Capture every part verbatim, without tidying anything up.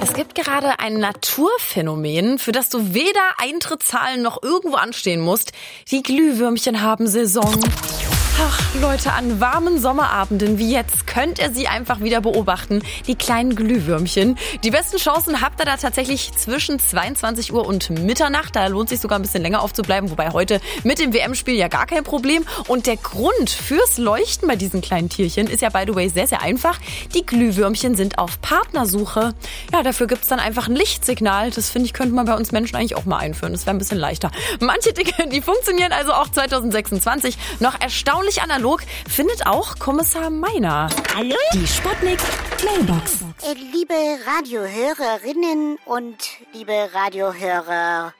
Es gibt gerade ein Naturphänomen, für das du weder Eintritt zahlen noch irgendwo anstehen musst. Die Glühwürmchen haben Saison. Ach, Leute, an warmen Sommerabenden wie jetzt könnt ihr sie einfach wieder beobachten, die kleinen Glühwürmchen. Die besten Chancen habt ihr da tatsächlich zwischen zweiundzwanzig Uhr und Mitternacht. Da lohnt sich sogar ein bisschen länger aufzubleiben, wobei heute mit dem W M-Spiel ja gar kein Problem. Und der Grund fürs Leuchten bei diesen kleinen Tierchen ist ja by the way sehr, sehr einfach. Die Glühwürmchen sind auf Partnersuche. Ja, dafür gibt's dann einfach ein Lichtsignal. Das finde ich, könnte man bei uns Menschen eigentlich auch mal einführen. Das wäre ein bisschen leichter. Manche Dinge, die funktionieren also auch zwanzig sechsundzwanzig noch erstaunlich analog, findet auch Kommissar Meiner. Hallo? Die Sputnik Mailbox. Äh, liebe Radiohörerinnen und liebe Radiohörerinnen,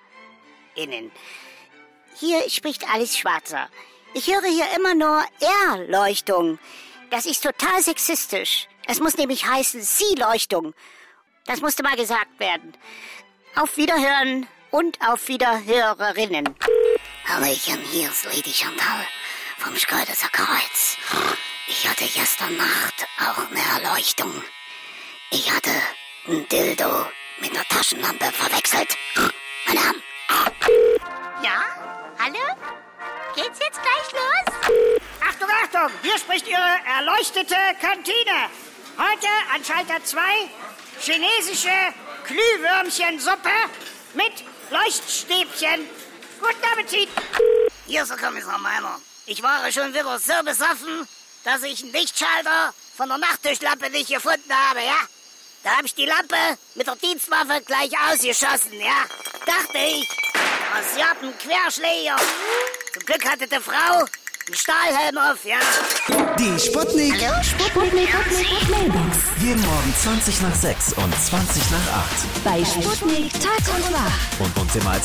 hier spricht Alice Schwarzer. Ich höre hier immer nur Erleuchtung. Das ist total sexistisch. Es muss nämlich heißen Sie-Leuchtung. Das musste mal gesagt werden. Auf Wiederhören und auf Wiederhörerinnen. Hallöchen, hier ist Lady Chantal vom Schkeuderser Kreuz. Ich hatte gestern Nacht auch eine Erleuchtung. Ich hatte ein Dildo mit einer Taschenlampe verwechselt. Meine Herren. Ja? Hallo? Geht's jetzt gleich los? Achtung, Achtung! Hier spricht Ihre erleuchtete Kantine. Heute an Schalter zwei chinesische Glühwürmchensuppe mit Leuchtstäbchen. Guten Appetit! Hier ist der Kommissar Meiner. Ich war schon wieder so besoffen, dass ich einen Lichtschalter von der Nachttischlampe nicht gefunden habe, ja? Da habe ich die Lampe mit der Dienstwaffe gleich ausgeschossen, ja? Dachte ich, was Sie haben, Querschläger. Zum Glück hatte die Frau einen Stahlhelm auf, ja? Die Sputnik. Hallo, Sputnik. Sputnik Mailbox. Jeden Morgen zwanzig nach sechs und zwanzig nach acht. Bei Sputnik Tag und Nacht. Und uns immer als